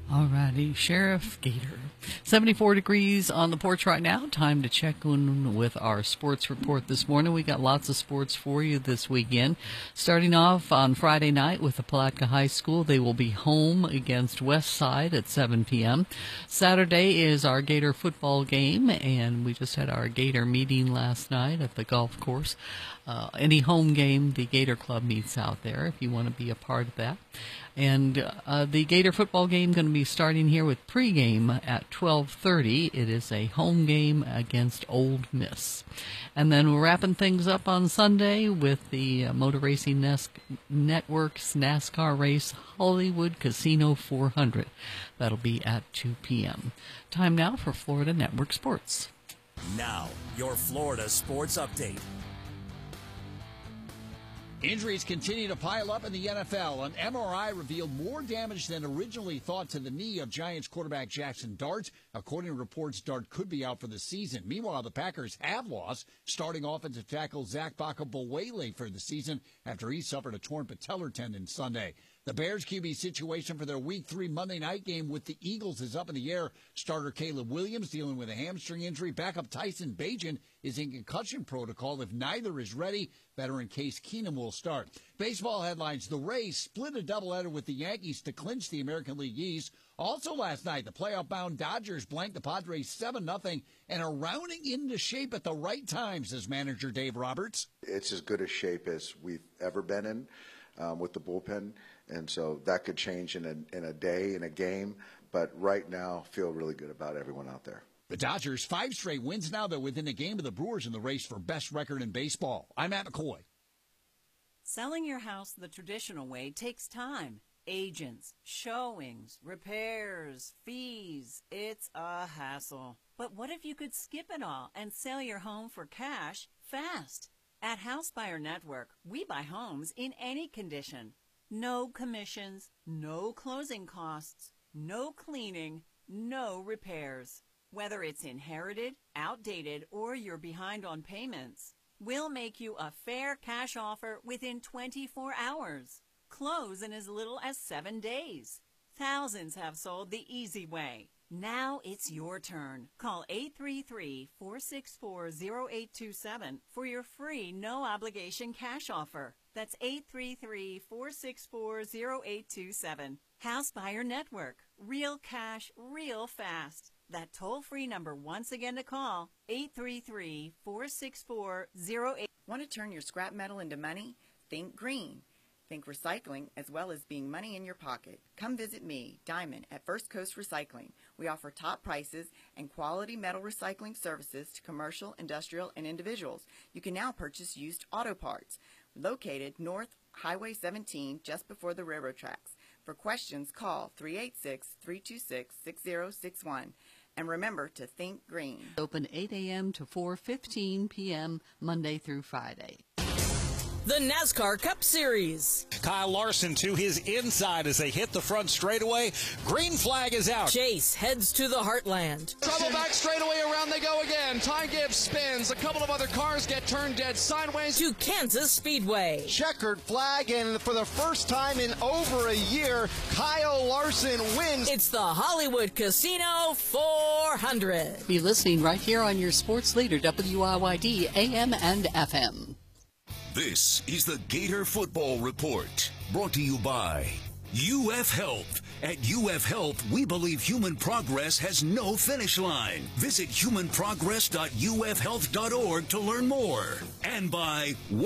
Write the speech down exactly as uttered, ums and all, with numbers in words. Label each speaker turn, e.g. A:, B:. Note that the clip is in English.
A: Alrighty, Sheriff Gator. seventy-four degrees on the porch right now. Time to check in with our sports report this morning. We got lots of sports for you this weekend. Starting off on Friday night with the Palatka High School. They will be home against West Side at seven p.m. Saturday is our Gator football game, and we just had our Gator meeting last night at the golf course. Uh, any home game, the Gator Club meets out there if you want to be a part of that. And uh, the Gator football game going to be starting here with pregame at twelve thirty. It is a home game against Ole Miss. And then we're wrapping things up on Sunday with the uh, Motor Racing Nes- Network's NASCAR race, Hollywood Casino four hundred. That'll be at two p.m. Time now for Florida Network Sports.
B: Now, your Florida Sports Update.
C: Injuries continue to pile up in the N F L. An M R I revealed more damage than originally thought to the knee of Giants quarterback Jackson Dart. According to reports, Dart could be out for the season. Meanwhile, the Packers have lost starting offensive tackle Zach Bakabawele for the season after he suffered a torn patellar tendon Sunday. The Bears Q B situation for their Week three Monday night game with the Eagles is up in the air. Starter Caleb Williams dealing with a hamstring injury. Backup Tyson Bagent is in concussion protocol. If neither is ready, veteran Case Keenum will start. Baseball headlines. The Rays split a doubleheader with the Yankees to clinch the American League East. Also last night, the playoff-bound Dodgers blanked the Padres seven nothing and are rounding into shape at the right time, says manager Dave Roberts.
D: It's as good a shape as we've ever been in um, with the bullpen. And so that could change in a, in a day, in a game. But right now, feel really good about everyone out there.
C: The Dodgers, five straight wins now. They're within a game of the Brewers in the race for best record in baseball. I'm Matt McCoy.
E: Selling your house the traditional way takes time. Agents, showings, repairs, fees. It's a hassle. But what if you could skip it all and sell your home for cash fast? At House Buyer Network, we buy homes in any condition. No commissions, no closing costs, no cleaning, no repairs. Whether it's inherited, outdated, or you're behind on payments, we'll make you a fair cash offer within twenty-four hours. Close in as little as seven days. Thousands have sold the easy way. Now it's your turn. Call eight three three, four six four, zero eight two seven for your free no-obligation cash offer. That's eight three three, four six four, zero eight two seven. House Buyer Network. Real cash, real fast. That toll-free number once again to call, eight three three, four six four, zero eight.
F: Want to turn your scrap metal into money? Think green. Think recycling as well as being money in your pocket. Come visit me, Diamond, at First Coast Recycling. We offer top prices and quality metal recycling services to commercial, industrial, and individuals. You can now purchase used auto parts. Located North Highway seventeen, just before the railroad tracks. For questions, call three eight six, three two six, six zero six one. And remember to think green.
A: Open eight a.m. to four fifteen p.m. Monday through Friday.
G: The NASCAR Cup Series.
B: Kyle Larson to his inside as they hit the front straightaway. Green flag is out.
G: Chase heads to the Heartland.
H: Trouble back straightaway, around they go again. Ty Gibbs spins. A couple of other cars get turned dead sideways.
G: To Kansas Speedway.
I: Checkered flag, and for the first time in over a year, Kyle Larson wins.
G: It's the Hollywood Casino four hundred.
A: Be listening right here on your sports leader, W I Y D, A M and F M.
J: This is the Gator Football Report, brought to you by U F Health. At U F Health, we believe human progress has no finish line. Visit human progress dot u f health dot org to learn more. And by